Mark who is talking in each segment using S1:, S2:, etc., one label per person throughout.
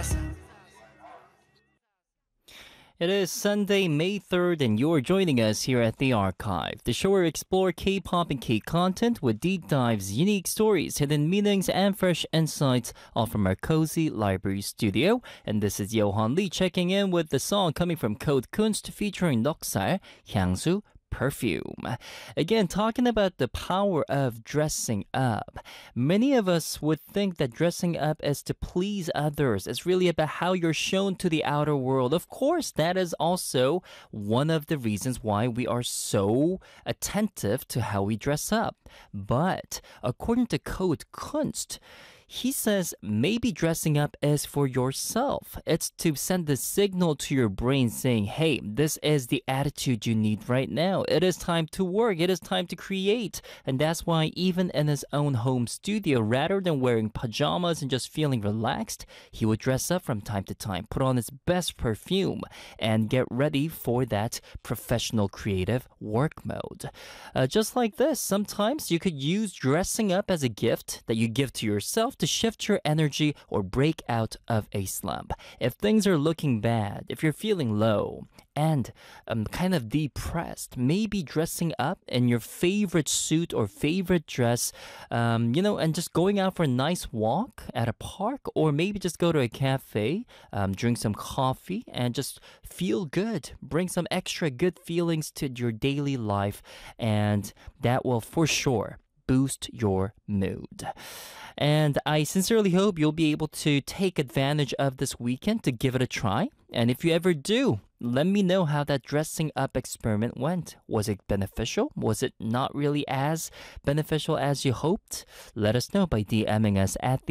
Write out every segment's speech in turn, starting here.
S1: It is Sunday, May 3rd, and you're joining us here at The Archive, the show where we explore K-pop and K-content with deep dives, unique stories, hidden meanings, and fresh insights, all from our cozy library studio. And this is Yohan Lee checking in with the song coming from Code Kunst featuring Noksal, 향수, perfume. Again, talking about the power of dressing up. Many of us would think that dressing up is to please others. It's really about how you're shown to the outer world. Of course, that is also one of the reasons why we are so attentive to how we dress up. But according to Code Kunst, he says maybe dressing up is for yourself. It's to send the signal to your brain saying, hey, this is the attitude you need right now. It is time to work. It is time to create. And that's why even in his own home studio, rather than wearing pajamas and just feeling relaxed, he would dress up from time to time, put on his best perfume, and get ready for that professional creative work mode. Just like this, sometimes you could use dressing up as a gift that you give to yourself to shift your energy or break out of a slump. If things are looking bad, if you're feeling low and kind of depressed, maybe dressing up in your favorite suit or favorite dress, and just going out for a nice walk at a park, or maybe just go to a cafe, drink some coffee, and just feel good. Bring some extra good feelings to your daily life, and that will for sure boost your mood. And I sincerely hope you'll be able to take advantage of this weekend to give it a try. And if you ever do, let me know how that dressing up experiment went. Was it beneficial? Was it not really as beneficial as you hoped? Let us know by DMing us at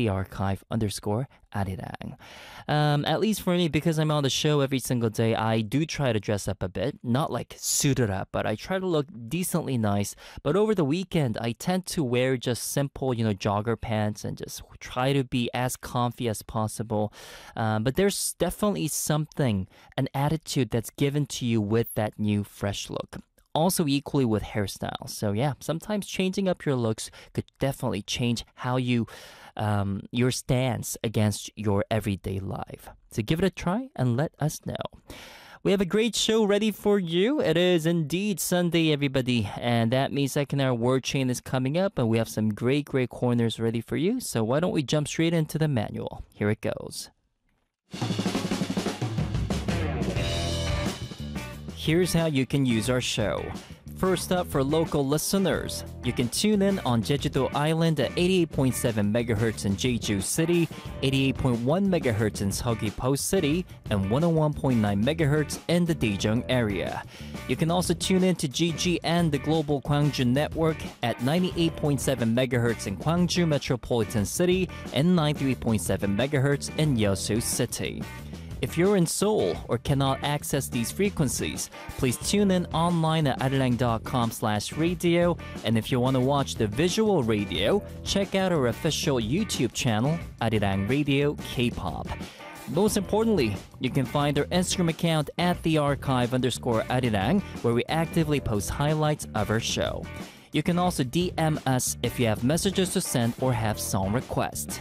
S1: thearchive_arirang. At least for me, because I'm on the show every single day, I do try to dress up a bit. Not like suited up, but I try to look decently nice. But over the weekend, I tend to wear just simple, jogger pants and just try to be as comfy as possible. But there's definitely something, an attitude that's given to you with that new fresh look. Also equally with hairstyles. So yeah, sometimes changing up your looks could definitely change how you your stance against your everyday life. So give it a try and let us know. We have a great show ready for you. It is indeed Sunday, everybody. And that means second hour word chain is coming up, and we have some great corners ready for you. So why don't we jump straight into the manual? Here it goes. Here's how you can use our show. First up, for local listeners, you can tune in on Jeju-do Island at 88.7 MHz in Jeju City, 88.1 MHz in Seogwipo City, and 101.9 MHz in the Daejeong area. You can also tune in to GGN, the Global Gwangju Network, at 98.7 MHz in Gwangju Metropolitan City and 93.7 MHz in Yeosu City. If you're in Seoul or cannot access these frequencies, please tune in online at arirang.com/radio. And if you want to watch the visual radio, check out our official YouTube channel, Arirang Radio K-pop. Most importantly, you can find our Instagram account at thearchive_arirang, where we actively post highlights of our show. You can also DM us if you have messages to send or have song requests.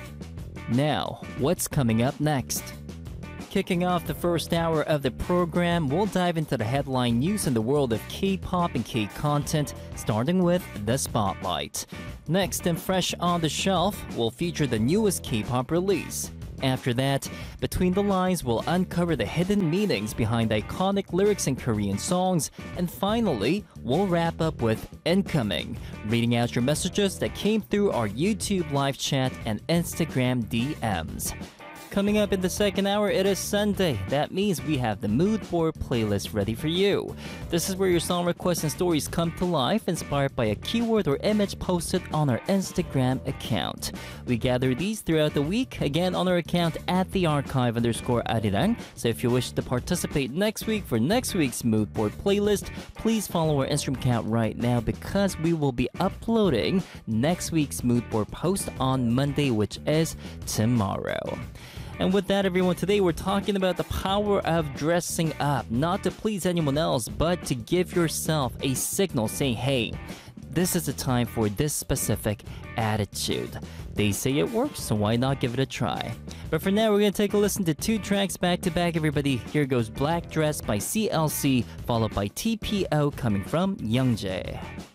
S1: Now, what's coming up next? Kicking off the first hour of the program, we'll dive into the headline news in the world of K-pop and K-content, starting with the Spotlight. Next, and fresh on the shelf, we'll feature the newest K-pop release. After that, Between the Lines will uncover the hidden meanings behind iconic lyrics in Korean songs. And finally, we'll wrap up with Incoming, reading out your messages that came through our YouTube live chat and Instagram DMs. Coming up in the second hour, it is Sunday. That means we have the Mood Board playlist ready for you. This is where your song requests and stories come to life, inspired by a keyword or image posted on our Instagram account. We gather these throughout the week, again on our account at thearchive_arirang. So if you wish to participate next week for next week's Mood Board playlist, please follow our Instagram account right now, because we will be uploading next week's Mood Board post on Monday, which is tomorrow. And with that, everyone, today we're talking about the power of dressing up, not to please anyone else, but to give yourself a signal saying, hey, this is the time for this specific attitude. They say it works, so why not give it a try? But for now, we're gonna take a listen to 2 tracks back to back, everybody. Here goes Black Dress by CLC, followed by TPO coming from Youngjae.